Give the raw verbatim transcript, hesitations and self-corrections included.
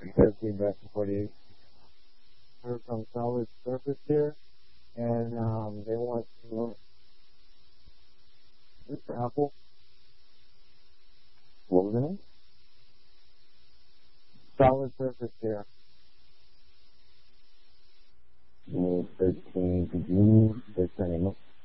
thirteen back to forty-eight. We're from Solid Surface here, and um, they want to know, Mister Apple. What was the name? Solid Surface here. thirteen, could you just send him up?